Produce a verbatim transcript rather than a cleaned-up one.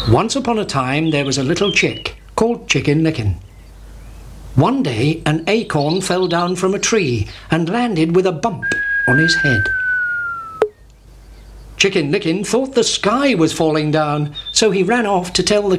Once upon a time there was a little chick called Chicken Licken. One day an acorn fell down from a tree and landed with a bump on his head. Chicken Licken thought the sky was falling down, so he ran off to tell the